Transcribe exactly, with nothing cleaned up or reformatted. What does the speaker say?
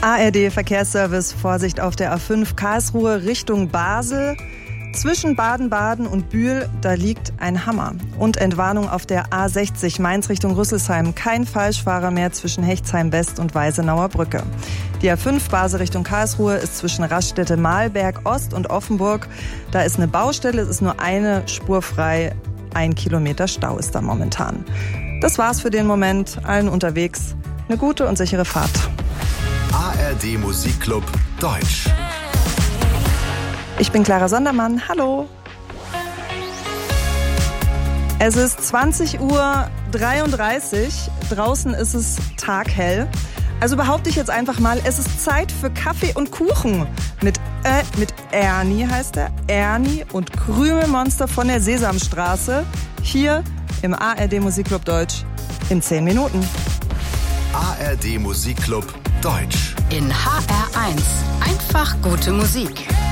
A R D Verkehrsservice, Vorsicht auf der A fünf Karlsruhe Richtung Basel. Zwischen Baden-Baden und Bühl, da liegt ein Hammer. Und Entwarnung auf der A sechzig Mainz Richtung Rüsselsheim. Kein Falschfahrer mehr zwischen Hechtsheim West und Weißenauer Brücke. Die A fünf Basel Richtung Karlsruhe ist zwischen Raststätte Mahlberg Ost und Offenburg. Da ist eine Baustelle, es ist nur eine Spur frei. Ein Kilometer Stau ist da momentan. Das war's für den Moment. Allen unterwegs eine gute und sichere Fahrt. A R D Musikclub Deutsch. Ich bin Clara Sondermann. Hallo. Es ist zwanzig Uhr dreiunddreißig. Draußen ist es taghell. Also behaupte ich jetzt einfach mal, es ist Zeit für Kaffee und Kuchen. Mit, äh, mit Ernie heißt er. Ernie und Krümelmonster von der Sesamstraße. Hier im A R D Musikclub Deutsch in zehn Minuten. A R D Musikclub Deutsch. In H R eins. Einfach gute Musik.